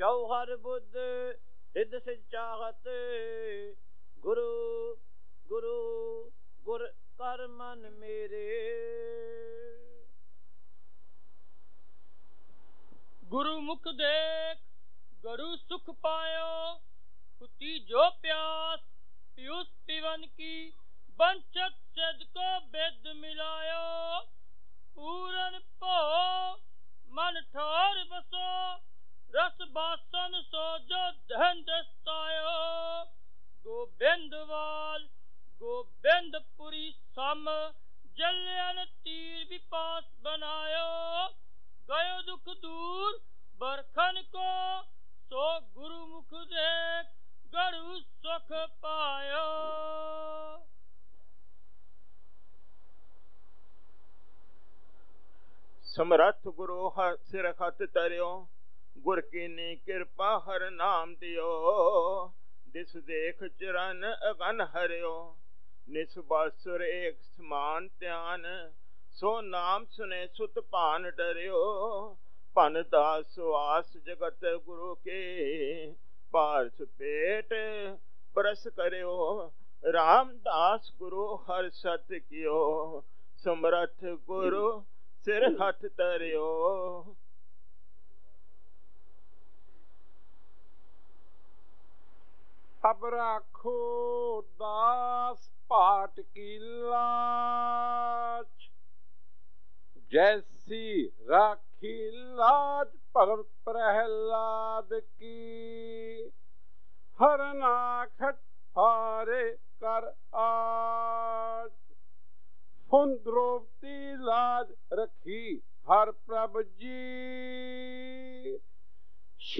जौहर बुद्ध सिद्ध सिद्ध चाहत गुरु गुरु गुर कर मन मेरे। गुरु मुख देख गुरु सुख पायो हुती जो प्यास पीयूष पीवन की बंचत सिद्ध को वेद मिलायो। पूरन पो मन ठोर बसो रस बासन सो जो धन दस्तायो। गोबिंदवाल गोबिंदपुरी सम जलियन तीर विपास बनायो। गयो दुख दूर बरखन को सो गुरु मुख देख गरु सुख पायो। समरथ गुरु सिर खत तरियो गुर कीनी कृपा हर नाम दियो। दिस देख चरण अगन हरियो निस बासुर एक समान ध्यान। सो नाम सुने सुत पान डरियो पन दास आस जगत गुरु के। पारस पेट परस करियो रामदास गुरु हर सत कियो। समरथ गुरु सिर हथ तरियो। अब राखो दास पाठ की लाज। जैसी राखी लाज भगत प्रहलाद की। हर नाखट हारे कर आज। फुन द्रौपदी लाज रखी हर प्रभ जी।